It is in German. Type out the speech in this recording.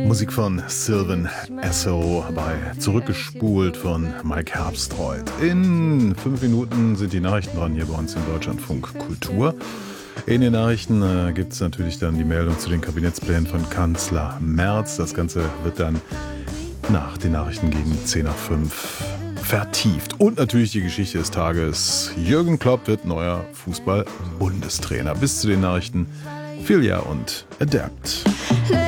Musik von Sylvan Esso bei Zurückgespult von Mike Herbstreuth. In 5 Minuten sind die Nachrichten dran hier bei uns im Deutschlandfunk Kultur. In den Nachrichten gibt es natürlich dann die Meldung zu den Kabinettsplänen von Kanzler Merz. Das Ganze wird dann nach den Nachrichten gegen 10 nach 5 vertieft. Und natürlich die Geschichte des Tages. Jürgen Klopp wird neuer Fußball-Bundestrainer. Bis zu den Nachrichten Filia und Adapt.